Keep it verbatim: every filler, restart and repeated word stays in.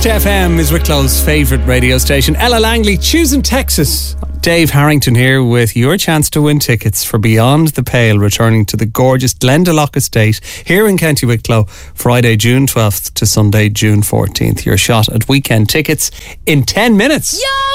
F M is Wicklow's favourite radio station. Ella Langley, choosing Texas. Dave Harrington here with your chance to win tickets for Beyond the Pale, returning to the gorgeous Glendalough Estate here in County Wicklow, Friday, June twelfth to Sunday, June fourteenth. Your shot at weekend tickets in ten minutes. Yo!